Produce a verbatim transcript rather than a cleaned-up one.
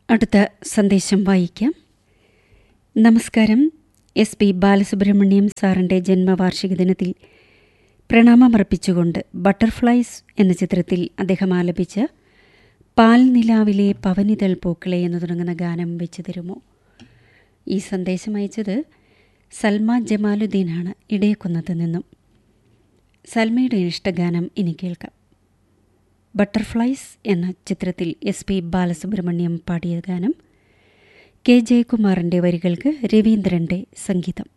അടുത്ത സന്ദേശം വായിക്കാം. നമസ്കാരം. എസ് പി ബാലസുബ്രഹ്മണ്യം സാറിൻ്റെ ജന്മവാർഷിക ദിനത്തിൽ പ്രണാമമർപ്പിച്ചുകൊണ്ട് ബട്ടർഫ്ലൈസ് എന്ന ചിത്രത്തിൽ അദ്ദേഹം ആലപിച്ച പാൽ നിലാവിലെ പവനിതൾ പൂക്കളെ എന്ന് തുടങ്ങുന്ന ഗാനം വെച്ച് തരുമോ? ഈ സന്ദേശം അയച്ചത് സൽമ ജമാലുദ്ദീനാണ്, ഇടയക്കുന്നത്ത് നിന്നും. സൽമയുടെ ഇഷ്ടഗാനം ഇനി കേൾക്കാം. ബട്ടർഫ്ലൈസ് എന്ന ചിത്രത്തിൽ എസ് പി ബാലസുബ്രഹ്മണ്യം പാടിയ ഗാനം കെ ജയകുമാറിൻ്റെ വരികൾക്ക് രവീന്ദ്രൻ്റെ സംഗീതം.